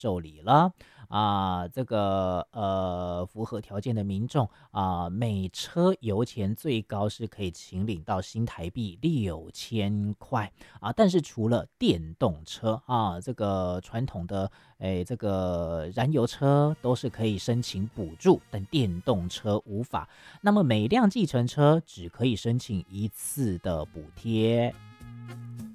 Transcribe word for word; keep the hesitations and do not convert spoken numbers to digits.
受理了。啊，这个呃，符合条件的民众啊，每车油钱最高是可以请领到新台币六千块啊。但是除了电动车啊，这个传统的诶，这个燃油车都是可以申请补助，但电动车无法。那么每辆计程车只可以申请一次的补贴。